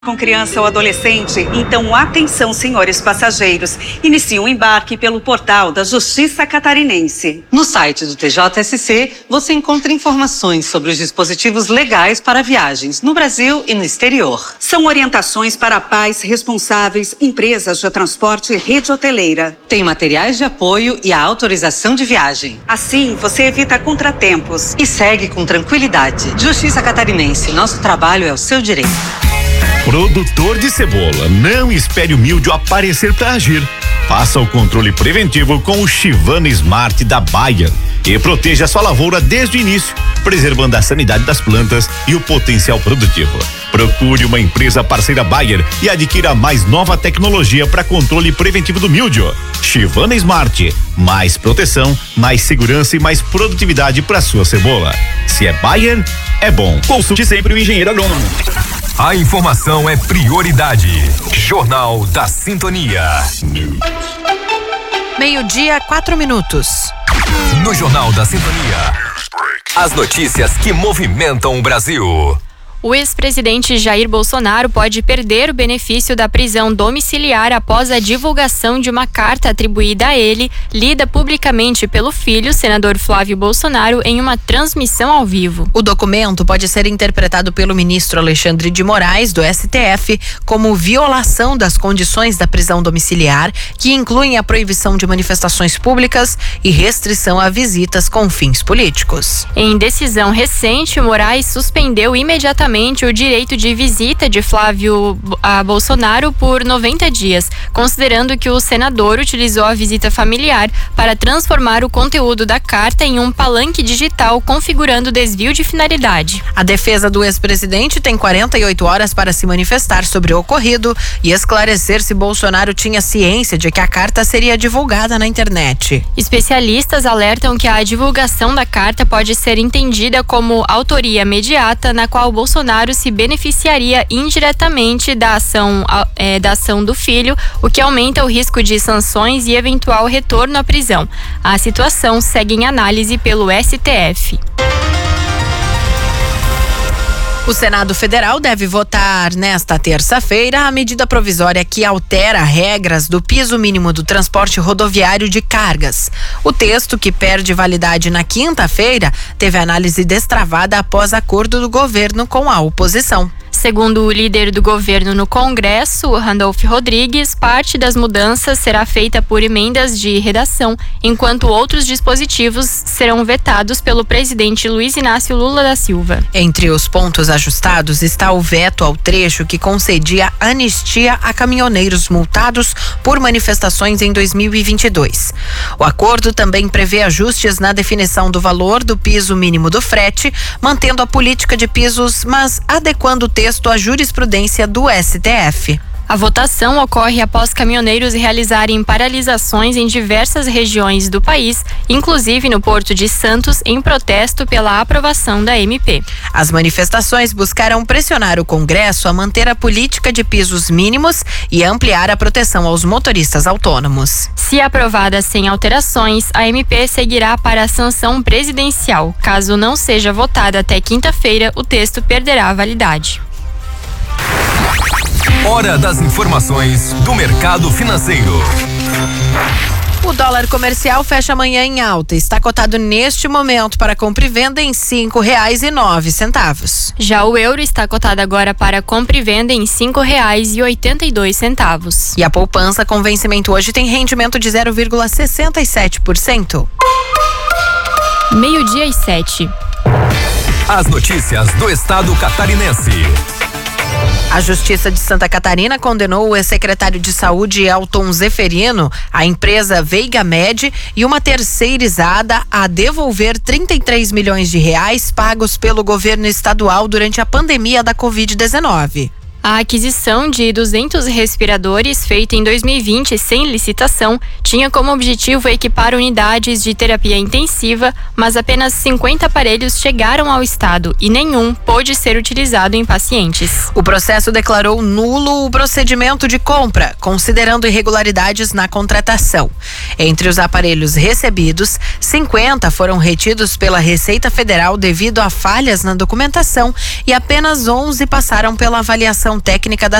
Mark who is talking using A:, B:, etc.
A: Com criança ou adolescente, então atenção, senhores passageiros. Inicie o embarque pelo portal da Justiça Catarinense.
B: No site do TJSC, você encontra informações sobre os dispositivos legais para viagens no Brasil e no exterior.
A: São orientações para pais responsáveis, empresas de transporte e rede hoteleira.
B: Tem materiais de apoio e a autorização de viagem.
A: Assim, você evita contratempos.
B: E segue com tranquilidade. Justiça Catarinense, nosso trabalho é o seu direito.
C: Produtor de cebola, não espere o míldio aparecer para agir. Faça o controle preventivo com o Chivana Smart da Bayer e proteja sua lavoura desde o início, preservando a sanidade das plantas e o potencial produtivo. Procure uma empresa parceira Bayer e adquira a mais nova tecnologia para controle preventivo do míldio. Chivana Smart, mais proteção, mais segurança e mais produtividade para sua cebola. Se é Bayer, é bom. Consulte sempre o engenheiro agrônomo.
D: A informação é prioridade. Jornal da Sintonia.
E: 12:04.
D: No Jornal da Sintonia, as notícias que movimentam o Brasil.
F: O ex-presidente Jair Bolsonaro pode perder o benefício da prisão domiciliar após a divulgação de uma carta atribuída a ele, lida publicamente pelo filho, senador Flávio Bolsonaro, em uma transmissão ao vivo.
E: O documento pode ser interpretado pelo ministro Alexandre de Moraes, do STF, como violação das condições da prisão domiciliar, que incluem a proibição de manifestações públicas e restrição a visitas com fins políticos.
F: Em decisão recente, Moraes suspendeu imediatamente o direito de visita de Flávio a Bolsonaro por 90 dias, considerando que o senador utilizou a visita familiar para transformar o conteúdo da carta em um palanque digital, configurando desvio de finalidade.
E: A defesa do ex-presidente tem 48 horas para se manifestar sobre o ocorrido e esclarecer se Bolsonaro tinha ciência de que a carta seria divulgada na internet.
F: Especialistas alertam que a divulgação da carta pode ser entendida como autoria imediata, na qual Bolsonaro se beneficiaria indiretamente da ação do filho, o que aumenta o risco de sanções e eventual retorno à prisão. A situação segue em análise pelo STF.
E: O Senado Federal deve votar nesta terça-feira a medida provisória que altera regras do piso mínimo do transporte rodoviário de cargas. O texto, que perde validade na quinta-feira, teve análise destravada após acordo do governo com a oposição.
F: Segundo o líder do governo no Congresso, Randolph Rodrigues, parte das mudanças será feita por emendas de redação, enquanto outros dispositivos serão vetados pelo presidente Luiz Inácio Lula da Silva.
E: Entre os pontos ajustados está o veto ao trecho que concedia anistia a caminhoneiros multados por manifestações em 2022. O acordo também prevê ajustes na definição do valor do piso mínimo do frete, mantendo a política de pisos, mas adequando o texto à jurisprudência do STF.
F: A votação ocorre após caminhoneiros realizarem paralisações em diversas regiões do país, inclusive no Porto de Santos, em protesto pela aprovação da MP.
E: As manifestações buscaram pressionar o Congresso a manter a política de pisos mínimos e ampliar a proteção aos motoristas autônomos.
F: Se aprovada sem alterações, a MP seguirá para a sanção presidencial. Caso não seja votada até quinta-feira, o texto perderá a validade.
D: Hora das informações do mercado financeiro.
E: O dólar comercial fecha amanhã em alta. Está cotado neste momento para compra e venda em R$ 5,09.
F: Já o euro está cotado agora para compra e venda em R$ 5,82.
E: E a poupança com vencimento hoje tem rendimento de 0,67%.
F: 12:07.
D: As notícias do estado catarinense.
E: A Justiça de Santa Catarina condenou o ex-secretário de Saúde, Elton Zeferino, a empresa Veiga Med e uma terceirizada a devolver R$33 milhões pagos pelo governo estadual durante a pandemia da Covid-19.
F: A aquisição de 200 respiradores, feita em 2020 sem licitação, tinha como objetivo equipar unidades de terapia intensiva, mas apenas 50 aparelhos chegaram ao estado e nenhum pôde ser utilizado em pacientes.
E: O processo declarou nulo o procedimento de compra, considerando irregularidades na contratação. Entre os aparelhos recebidos, 50 foram retidos pela Receita Federal devido a falhas na documentação e apenas 11 passaram pela avaliação técnica da